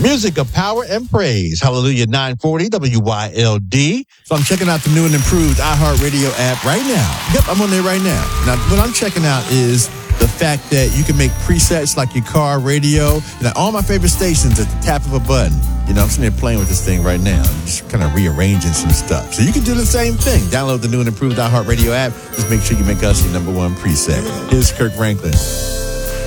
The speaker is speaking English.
Music of power and praise. Hallelujah 940 WYLD. So I'm checking out the new and improved iHeartRadio app right now. Yep, I'm on there right now. Now, what I'm checking out is the fact that you can make presets like your car radio. All my favorite stations at the tap of a button. I'm sitting there playing with this thing right now. Just kind of rearranging some stuff. So you can do the same thing. Download the new and improved iHeartRadio app. Just make sure you make us your number one preset. Here's Kirk Franklin.